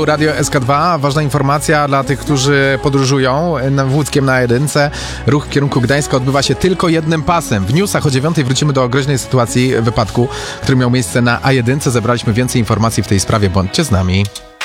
Radio SK2. Ważna informacja dla tych, którzy podróżują Łódzkiem na jedynce. Ruch w kierunku Gdańska odbywa się tylko jednym pasem. W newsach o 9 wrócimy do groźnej sytuacji wypadku, który miał miejsce na A1. Zebraliśmy więcej informacji w tej sprawie. Bądźcie z nami.